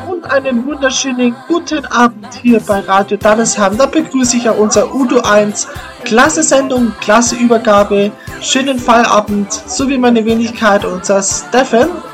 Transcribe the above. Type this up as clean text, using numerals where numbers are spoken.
und einen wunderschönen guten Abend hier bei Radio Dallesheim. Da begrüße ich ja unser Udo 1. Klasse Sendung, klasse Übergabe, schönen Feierabend, so wie meine Wenigkeit, unser Steffen.